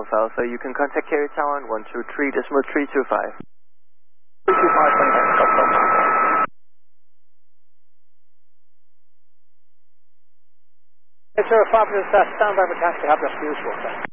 Alpha, you can contact carrier tower on 123.325. 325, 5 stand by for taxi, have your fuel short.